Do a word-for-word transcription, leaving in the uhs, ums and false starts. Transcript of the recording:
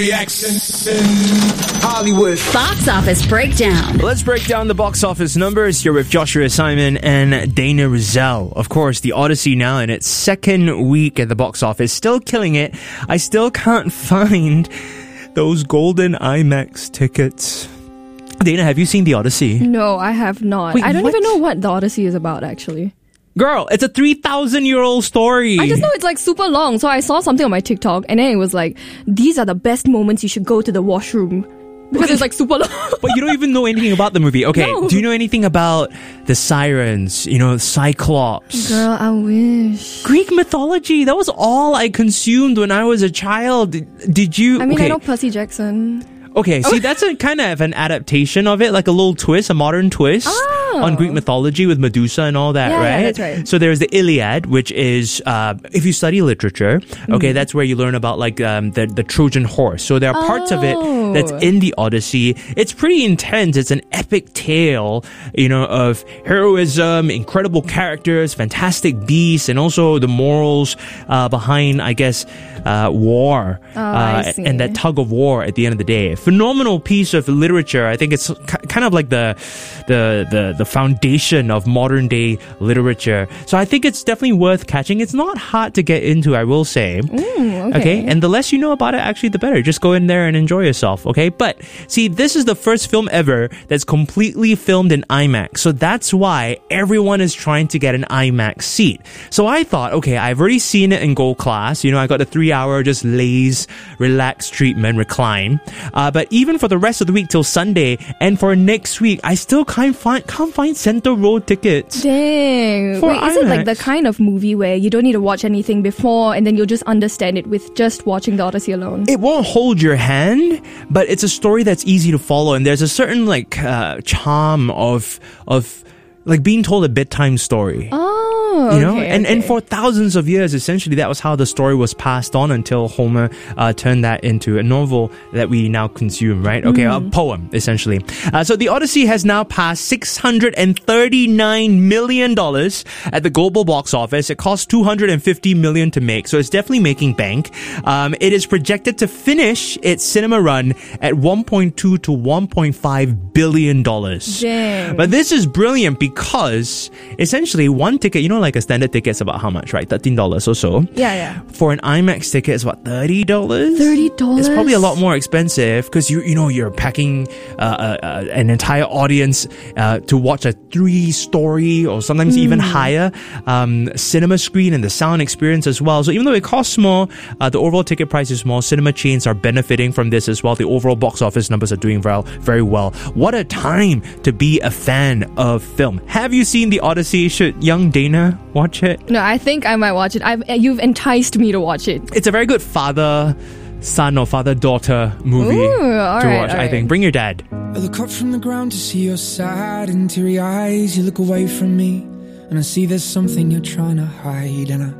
Reactions in Hollywood. Box office breakdown. Let's break down the box office numbers here with Joshua Simon and Dana Rizal. Of course, The Odyssey now in its second week at the box office, still killing it. I still can't find those golden IMAX tickets. Dana, have you seen The Odyssey? No, I have not. Wait, I don't what? even know what The Odyssey is about, actually. Girl, it's a three thousand year old story. I just know it's like super long. So I saw something on my TikTok and then it was like, these are the best moments you should go to the washroom. Because it's like super long. But you don't even know anything about the movie. Okay, No. do you know anything about the sirens, you know, Cyclops? Girl, I wish. Greek mythology, that was all I consumed when I was a child. Did you... I mean, okay. I know Percy Jackson. Okay, see, that's a kind of an adaptation of it, like a little twist, a modern twist Oh. on Greek mythology with Medusa and all that, Yeah, yeah, right? that's right. So there's the Iliad, which is, uh, if you study literature, Mm-hmm. okay, that's where you learn about like um, the, the Trojan horse. So there are parts of it Oh. that's in the Odyssey. It's pretty intense. It's an epic tale, you know, of heroism, incredible characters, fantastic beasts, and also the morals uh, behind, I guess, uh, war Oh, I uh, see. and that tug of war at the end of the day. Phenomenal piece of literature. I think it's ki- kind of like the, the the the foundation of modern day literature. So I think it's definitely worth catching. It's not hard to get into, I will say. Mm, okay. And the less you know about it, actually, the better. Just go in there and enjoy yourself. Okay, but see, this is the first film ever that's completely filmed in IMAX. So that's why everyone is trying to get an IMAX seat. So I thought, okay, I've already seen it in Gold Class. You know, I got the three-hour just laze, relax treatment, recline. Uh, but even for the rest of the week till Sunday and for next week, I still can't find can't find center row tickets. Dang. For Wait, is it like the IMAX. kind of movie where you don't need to watch anything before and then you'll just understand it with just watching The Odyssey alone? It won't hold your hand, but it's a story that's easy to follow, and there's a certain like uh, charm of of like being told a bedtime story. Oh, You know, okay, and and okay. for thousands of years, essentially, that was how the story was passed on until Homer uh, turned that into a novel that we now consume, right? Okay, a poem, essentially. Uh, so the Odyssey has now passed six hundred thirty-nine million dollars at the global box office. It cost two hundred fifty million dollars to make, so it's definitely making bank. Um, it is projected to finish its cinema run at one point two to one point five billion dollars. Dang. But this is brilliant because essentially one ticket, you know, like a standard ticket is about how much, right? thirteen dollars or so. Yeah, yeah. For an IMAX ticket, it's what, thirty dollars? thirty dollars? It's probably a lot more expensive because you you know you're packing uh, uh, uh, an entire audience uh, to watch a three-story or sometimes even higher um, cinema screen and the sound experience as well. So even though it costs more, uh, the overall ticket price is more. Cinema chains are benefiting from this as well. The overall box office numbers are doing very very well. What a time to be a fan of film. Have you seen The Odyssey? Should young Dana watch it? No, I think I might watch it. I've, you've enticed me to watch it. It's a very good father son or father daughter movie Ooh, all to right, watch. all I right. think. Bring your dad. I look up from the ground to see your sad and teary eyes. You look away from me and I see there's something you're trying to hide. And I